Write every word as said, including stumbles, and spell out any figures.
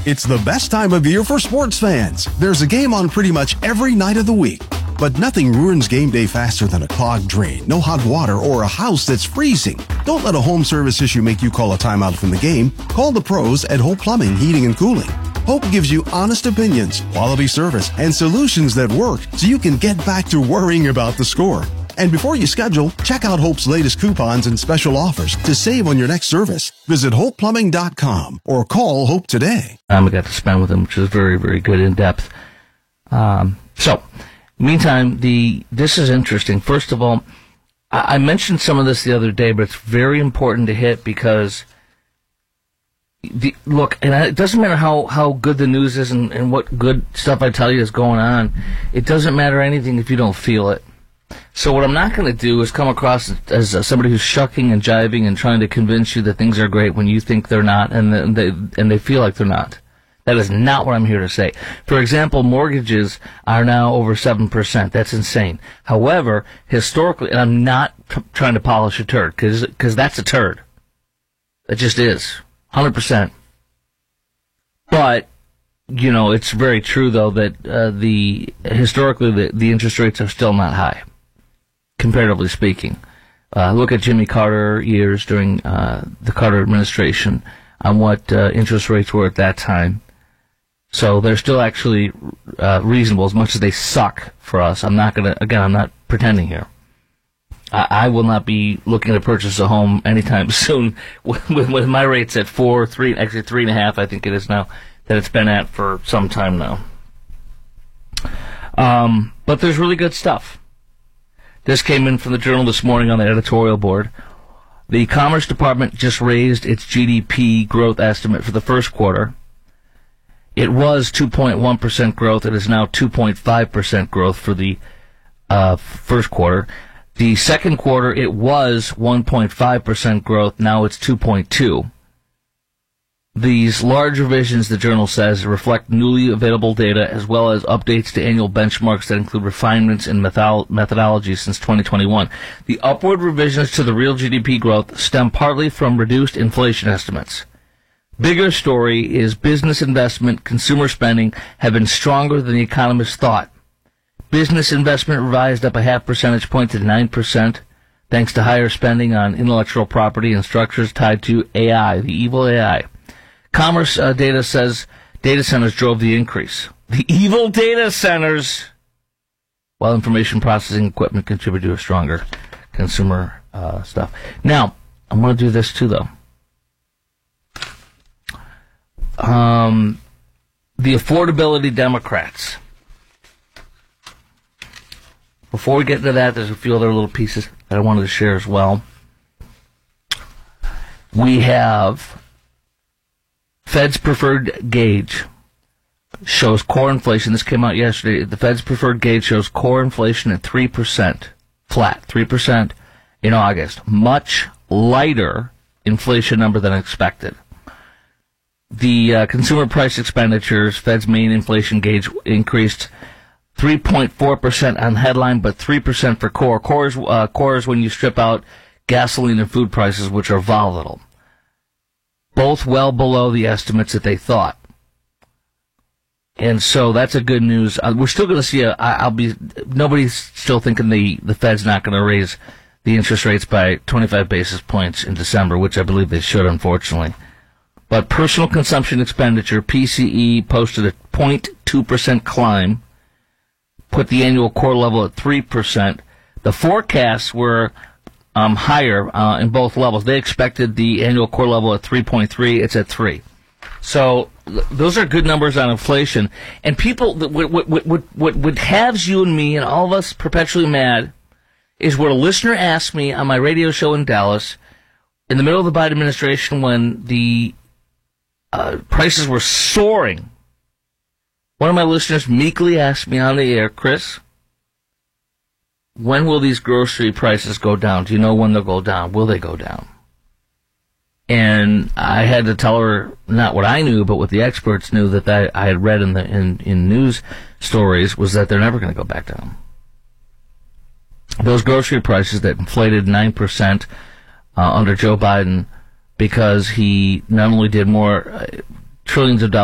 It's the best time of year for sports fans. There's a game on pretty much every night of the week. But nothing ruins game day faster than a clogged drain, no hot water, or a house that's freezing. Don't let a home service issue make you call a timeout from the game. Call the pros at Hope Plumbing, Heating, and Cooling. Hope gives you honest opinions, quality service, and solutions that work so you can get back to worrying about the score. And before you schedule, check out Hope's latest coupons and special offers to save on your next service. Visit hope plumbing dot com or call Hope today. Um, I got to spend with him, which is very, very good in depth. Um, so, meantime, the this is interesting. First of all, I, I mentioned some of this the other day, but it's very important to hit because, the, look, and it doesn't matter how, how good the news is and, and what good stuff I tell you is going on. It doesn't matter anything if you don't feel it. So what I'm not going to do is come across as uh, somebody who's shucking and jiving and trying to convince you that things are great when you think they're not and, and they and they feel like they're not. That is not what I'm here to say. For example, mortgages are now over seven percent. That's insane. However, historically, and I'm not t- trying to polish a turd because because that's a turd. It just is. one hundred percent. But you know, it's very true, though, that uh, the historically the, the interest rates are still not high, comparatively speaking. Uh, look at Jimmy Carter years during uh, the Carter administration on what uh, interest rates were at that time. So they're still actually uh, reasonable, as much as they suck for us. I'm not going to, again, I'm not pretending here. I, I will not be looking to purchase a home anytime soon with, with, with my rates at four, three, actually three and a half, I think it is now, that it's been at for some time now. Um, but there's really good stuff. This came in from the Journal this morning on the editorial board. The Commerce Department just raised its G D P growth estimate for the first quarter. It was two point one percent growth. It is now two point five percent growth for the uh, first quarter. The second quarter, it was one point five percent growth. Now it's two point two percent. These large revisions, the Journal says, reflect newly available data as well as updates to annual benchmarks that include refinements in method- methodology since twenty twenty-one. The upward revisions to the real G D P growth stem partly from reduced inflation estimates. Bigger story is business investment, consumer spending have been stronger than the economists thought. Business investment revised up a half percentage point to nine percent, thanks to higher spending on intellectual property and structures tied to A I, the evil A I. Commerce uh, data says data centers drove the increase. The evil data centers, while information processing equipment contributed to a stronger consumer uh, stuff. Now, I'm going to do this too, though. Um, the affordability Democrats. Before we get into that, there's a few other little pieces that I wanted to share as well. We have Fed's preferred gauge shows core inflation. This came out yesterday. The Fed's preferred gauge shows core inflation at three percent, flat, three percent in August. Much lighter inflation number than expected. The uh, consumer price expenditures, Fed's main inflation gauge, increased three point four percent on headline, but three percent for core. Core is, uh, core is when you strip out gasoline and food prices, which are volatile. Both well below the estimates that they thought. And so that's a good news. Uh, we're still going to see a, I, I'll be, nobody's still thinking the, the Fed's not going to raise the interest rates by twenty-five basis points in December, which I believe they should, unfortunately. But personal consumption expenditure, P C E, posted a zero point two percent climb, put the annual core level at three percent. The forecasts were Um, higher uh, in both levels. They expected the annual core level at three point three. It's at three. So th- those are good numbers on inflation. And people, th- what, what, what, what, what has you and me and all of us perpetually mad is what a listener asked me on my radio show in Dallas in the middle of the Biden administration when the uh, prices were soaring. One of my listeners meekly asked me on the air, Chris, when will these grocery prices go down? Do you know when they'll go down? Will they go down? And I had to tell her not what I knew, but what the experts knew that I, I had read in the in, in news stories was that they're never going to go back down. Those grocery prices that inflated nine percent uh, under Joe Biden because he not only did more uh, trillions of dollars